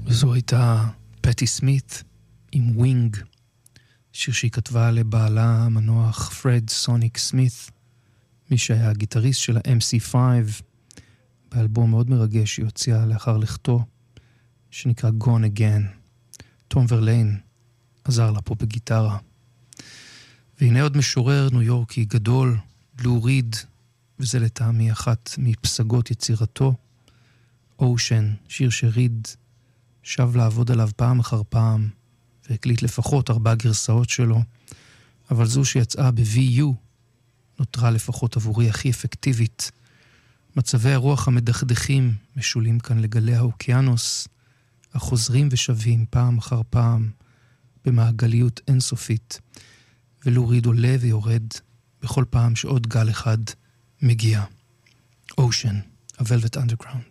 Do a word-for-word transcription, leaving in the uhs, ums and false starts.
וזו הייתה פטי סמית עם ווינג, שיר שהיא כתבה לבעלה המנוח פרד סוניק סמית, מי שהיה הגיטריסט של ה-אם סי פייב, באלבום מאוד מרגש שהיא הוציאה לאחר לכתו, שנקרא Gone Again. תום ורליין עזר לה פה בגיטרה. והנה עוד משורר ניו יורקי גדול, לו ריד, וזה לטעמי אחת מפסגות יצירתו, אושן, שיר שריד שב לעבוד עליו פעם אחר פעם, והקליט לפחות ארבע גרסאות שלו, אבל זו שיצאה ב-וי יו נותרה לפחות עבורי הכי אפקטיבית. מצבי הרוח המדכדכים משולים כאן לגלי האוקיינוס, החוזרים ושבים פעם אחר פעם, במעגליות אינסופית, ולוריד עולה ויורד בכל פעם שעוד גל אחד מגיע. אושן, ה-Velvet Underground.